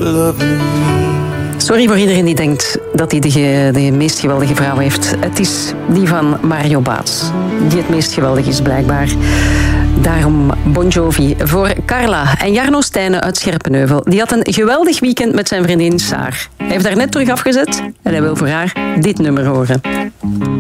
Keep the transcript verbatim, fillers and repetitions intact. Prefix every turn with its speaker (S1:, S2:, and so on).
S1: loving me.
S2: Sorry voor iedereen die denkt dat hij de, ge, de meest geweldige vrouw heeft. Het is die van Mario Baats, die het meest geweldig is blijkbaar. Daarom Bon Jovi voor Carla. En Jarno Stijnen uit Scherpenheuvel. Die had een geweldig weekend met zijn vriendin Saar. Hij heeft haar net terug afgezet en hij wil voor haar dit nummer horen.